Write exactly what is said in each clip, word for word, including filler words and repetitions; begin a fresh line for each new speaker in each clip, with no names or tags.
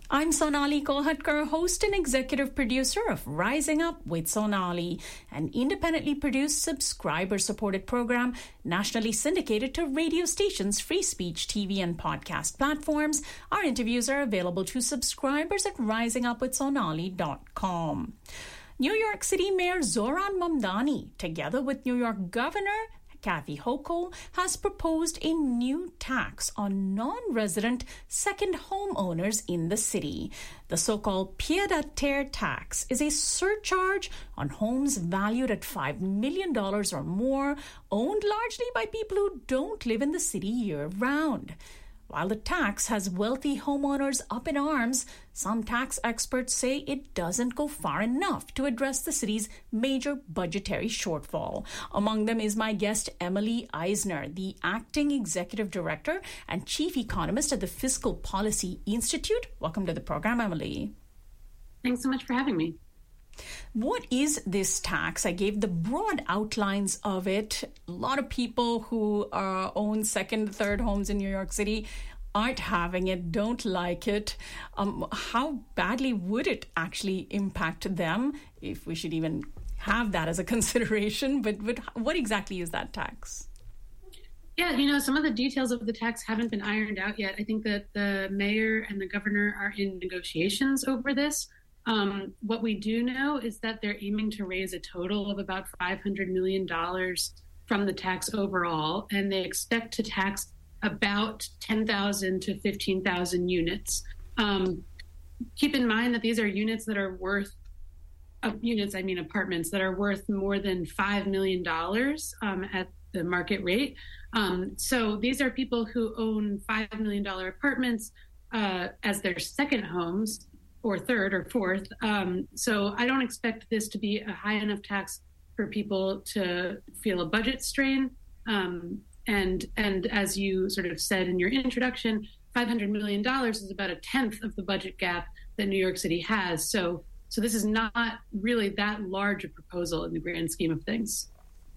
I'm Sonali Kolhatkar, host and executive producer of Rising Up with Sonali, an independently produced, subscriber-supported program nationally syndicated to radio stations, free speech, T V, and podcast platforms. Our interviews are available to subscribers at rising up with sonali dot com. New York City Mayor Zohran Mamdani, together with New York Governor Kathy Hochul, has proposed a new tax on non-resident second homeowners in the city. The so-called pied-à-terre tax is a surcharge on homes valued at five million dollars or more, owned largely by people who don't live in the city year-round. While the tax has wealthy homeowners up in arms, some tax experts say it doesn't go far enough to address the city's major budgetary shortfall. Among them is my guest, Emily Eisner, the acting executive director and chief economist at the Fiscal Policy Institute. Welcome to the program, Emily.
Thanks so much for having me.
What is this tax? I gave the broad outlines of it. A lot of people who uh, own second, third homes in New York City aren't having it, don't like it. Um, how badly would it actually impact them, if we should even have that as a consideration? But, but what exactly is that tax?
Yeah, you know, some of the details of the tax haven't been ironed out yet. I think that the mayor and the governor are in negotiations over this. Um, what we do know is that they're aiming to raise a total of about five hundred million dollars from the tax overall, and they expect to tax about ten thousand to fifteen thousand units. Um, keep in mind that these are units that are worth, uh, units, I mean apartments, that are worth more than five million dollars um, at the market rate. Um, so these are people who own five million dollars apartments uh, as their second homes, or third or fourth. Um, so I don't expect this to be a high enough tax for people to feel a budget strain. Um, and and as you sort of said in your introduction, five hundred million dollars is about a tenth of the budget gap that New York City has. So so this is not really that large a proposal in the grand scheme of things.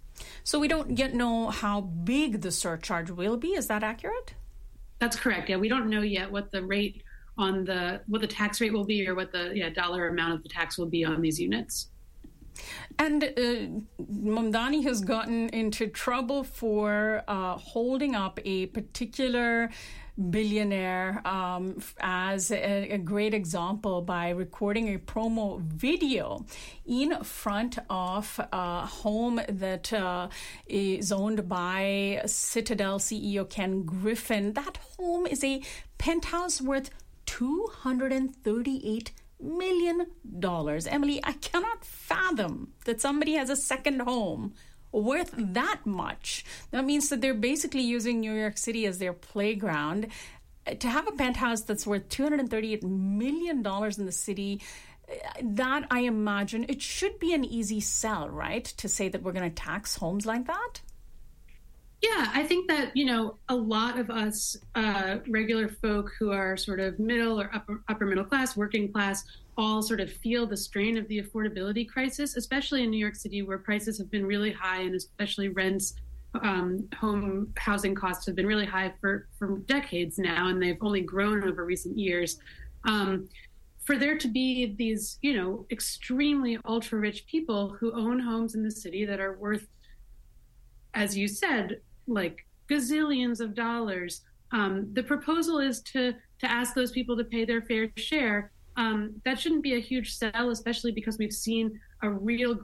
So we don't yet know how big the surcharge will be. Is that accurate?
That's correct. Yeah, we don't know yet what the rate on the what the tax rate will be, or what the yeah, dollar amount of the tax will be on these units.
And uh, Mamdani has gotten into trouble for uh, holding up a particular billionaire um, as a, a great example by recording a promo video in front of a home that uh, is owned by Citadel C E O Ken Griffin. That home is a penthouse worth two hundred thirty-eight million dollars. Emily, I cannot fathom that somebody has a second home worth that much. That means that they're basically using New York City as their playground. To have a penthouse that's worth two hundred thirty-eight million dollars in the city, that, I imagine, it should be an easy sell, right? To say that we're going to tax homes like that?
Yeah, I think that, you know, a lot of us uh, regular folk who are sort of middle or upper, upper middle class, working class, all sort of feel the strain of the affordability crisis, especially in New York City, where prices have been really high, and especially rents, um, home housing costs have been really high for, for decades now, and they've only grown over recent years. Um, for there to be these, you know, extremely ultra-rich people who own homes in the city that are worth, as you said, like gazillions of dollars. Um, the proposal is to to ask those people to pay their fair share. Um, that shouldn't be a huge sell, especially because we've seen a real